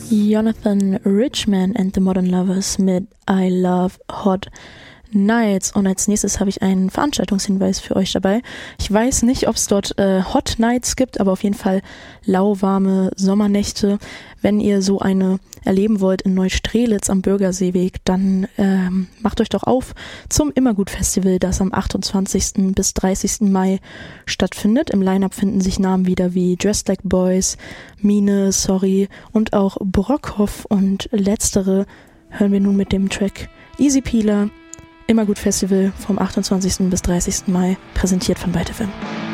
Jonathan Richman and the Modern Lovers mit I Love Hot Nights. Und als nächstes habe ich einen Veranstaltungshinweis für euch dabei. Ich weiß nicht, ob es dort Hot Nights gibt, aber auf jeden Fall lauwarme Sommernächte. Wenn ihr so eine erleben wollt in Neustrelitz am Bürgerseeweg, dann macht euch doch auf zum Immergut-Festival, das am 28. bis 30. Mai stattfindet. Im Line-Up finden sich Namen wieder wie Dressed Like Boys, Mine, Sorry und auch Brockhoff. Und letztere hören wir nun mit dem Track Easy Peeler. Immergut Festival vom 28. bis 30. Mai, präsentiert von Byte FM.